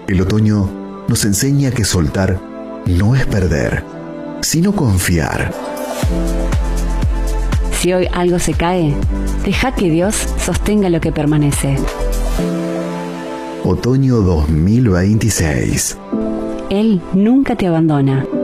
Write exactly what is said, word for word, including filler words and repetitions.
El otoño nos enseña que soltar no es perder, sino confiar. Si hoy algo se cae, deja que Dios sostenga lo que permanece. Otoño dos mil veintiséis. Él nunca te abandona.